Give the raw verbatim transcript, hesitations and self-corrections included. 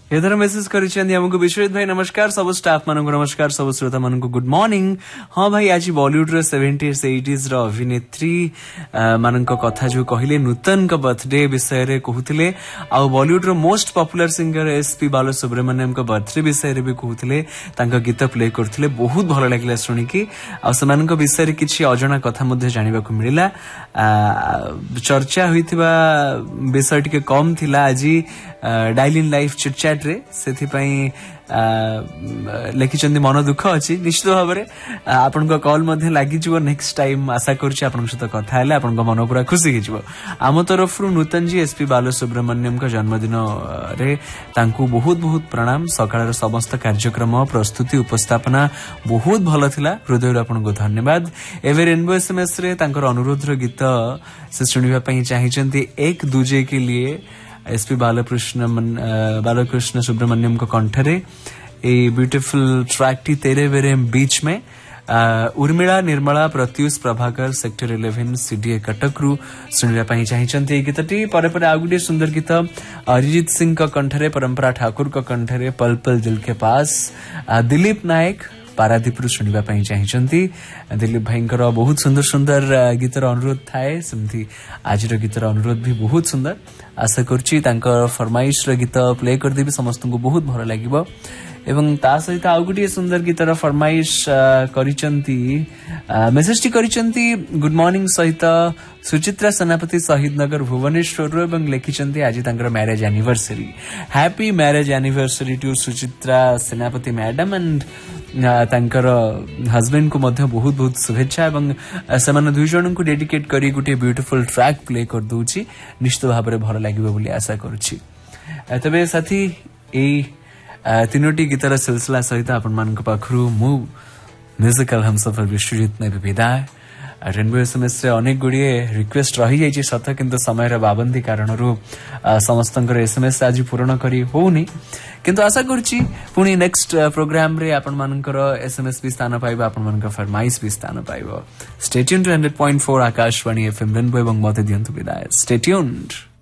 एथर message करिसेंदी हमको विश्वजित भाई नमस्कार सब स्टाफ मानक नमस्कार सब श्रोता मानक गुड मॉर्निंग। हाँ भाई आज बॉलीवुड रो सेवेंटीज एटीज रो अभिनेत्री मानक कथा जो कहले नूतन का बर्थडे विषय रे कहउतले आ बॉलीवुड रो most popular singer SP Balasubrahmanyam का बर्थडे विषय रे भी कहउतले तांका गीत प्ले करथिले बहुत भलो लागला सुनी की आ समानक विषय रे किछि अजणा कथा मध्ये जानिबा को मिलिला। चर्चा होइथिबा विषय टिके कम थिला आज डायली इन लाइफ चिटचैट रे सेथि पई लेखिचंदी मन दुख अछि निश्चित भाव में आपन को कॉल मध्ये लागि जिवो नेक्स्ट टाइम आशा करछि आपन सहित कथा हेले आपन को मन पूरा खुशी कि जिवो। आम तरफ रु नूतन जी एसपी बालसुब्रमण्यम का जन्मदिन रे तांकू बहुत बहुत प्रणाम। सकाळ समस्त कार्यक्रम प्रस्तुति उपस्थापना बहुत भलो थिला हृदय आपन को धन्यवाद। एवे रेनबो एसएमएस रे तांकर अनुरोध रो गीत से सुनिबा पई चाहिचंती एक दूजे के लिए एसपी बालकृष्ण बालकृष्ण सुब्रमण्यम को कंठरे ए ब्यूटीफुल ट्रैक टी तेरे वेरे बीच में Urmila Nirmala Pratyush Prabhakar sector eleven CDA Cuttack रु सुनिबा पई चाहिचंती ए गीतटी परे परे आगुडी सुंदर गीत अरिजीत सिंह का कंठरे परंपरा ठाकुर का कंठरे पल पल दिल के पास दिलीप नायक पारादीप रु सुनिबा पई चाहिचंती। दिलीप भाईंकर बहुत सुंदर सुंदर गीतर अनुरोध थाए सेमती आज रो गीतर अनुरोध भी बहुत सुंदर आशा करछि तांकर फरमाइश रो गीत प्ले कर देबी समस्त को बहुत भलो लागिबो एवं ता सहित आउ गुटी सुंदर गीतर फरमाइश करिचंती मेसेज टी करिचंती गुड मॉर्निंग सहित सुचित्रा सेनापति शहीद नगर भुवनेश्वर एवं लेखिचंती आज तांकर marriage anniversary happy marriage anniversary to Suchitra सेनापति मैडम एंड तांकर हस्बैंड को मध्य बहुत बहुत शुभेच्छा एवं सेमान दुई जन को डेडिकेट करी गुटे ब्यूटीफुल ट्रैक प्ले कर दूची निश्चित भाव में भल लागिबो बोली आशा करूची। तबे साथी एई तीनोटी गीतर सिलसिला सहित आपण मानक पाखरु मु म्यूजिकल हमसफर विश्वजित ने विदाय। रेनबो एसएमएस रे अनेक गुड़िए रिक्वेस्ट रही जाइए सत किंतु समय पाबंदी कारण समस्त एसएमएस आज पूर्ण करी होनी किंतु आशा करछि पुणी नेक्स्ट प्रोग्राम रे आपण मानकर एसएमएस भी स्थान पाइबा आपण मानकर फरमाइश भी स्थान पाइबो। Stay tuned two hundred point four Akashvani FM rainbow एवं मते दियंतु विदाय। Stay tuned.